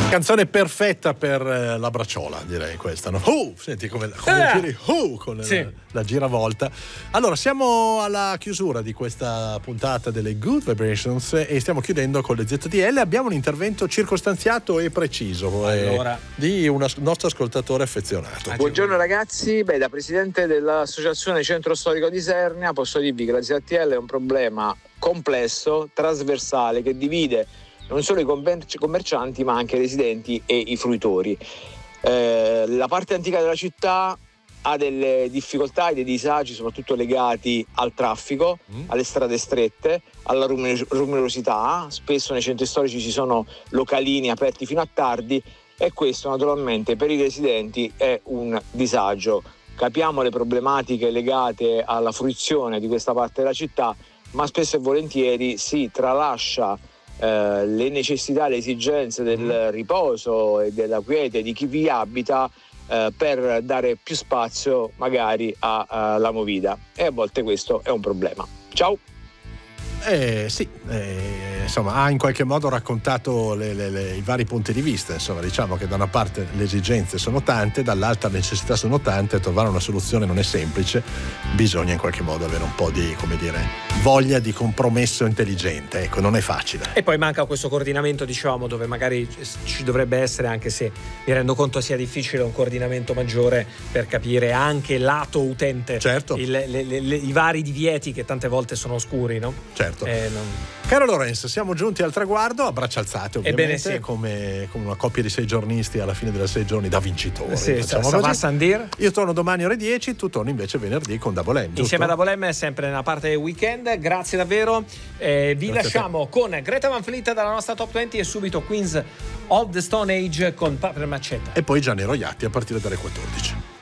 Canzone perfetta per la bracciola, direi questa, no? Senti come tiri con sì. la giravolta. Allora, siamo alla chiusura di questa puntata delle Good Vibrations e stiamo chiudendo con le ZTL. Abbiamo un intervento circostanziato e preciso di un nostro ascoltatore affezionato. Buongiorno ragazzi, da presidente dell'associazione Centro Storico di Isernia posso dirvi che la ZTL è un problema complesso, trasversale, che divide non solo i commercianti ma anche i residenti e i fruitori. La parte antica della città ha delle difficoltà e dei disagi soprattutto legati al traffico, alle strade strette, alla rumorosità. Spesso nei centri storici ci sono localini aperti fino a tardi e questo naturalmente per i residenti è un disagio. Capiamo le problematiche legate alla fruizione di questa parte della città, ma spesso e volentieri si tralascia le necessità, le esigenze del riposo e della quiete di chi vi abita per dare più spazio magari alla movida, e a volte questo è un problema. Ciao! Insomma, ha in qualche modo raccontato i vari punti di vista. Insomma, diciamo che da una parte le esigenze sono tante, dall'altra le necessità sono tante, trovare una soluzione non è semplice, bisogna in qualche modo avere un po' di, come dire, voglia di compromesso intelligente, ecco, non è facile. E poi manca questo coordinamento, diciamo, dove magari ci dovrebbe essere, anche se mi rendo conto sia difficile, un coordinamento maggiore per capire anche lato utente, certo, i vari divieti che tante volte sono oscuri, no? Certo. Caro Lorenzo, siamo giunti al traguardo a braccia alzate, ovviamente. Ebbene, sì. come una coppia di 6 giornisti alla fine delle 6 giorni da vincitori. Sì, va Sandir. Io torno domani ore 10, tu torni invece venerdì con Double M, insieme a Double M, sempre nella parte weekend. Grazie davvero. Vi lasciamo con Greta Van Fleet dalla nostra Top 20 e subito Queens of the Stone Age con Paper Macetta. E poi Gianni Roiatti a partire dalle 14.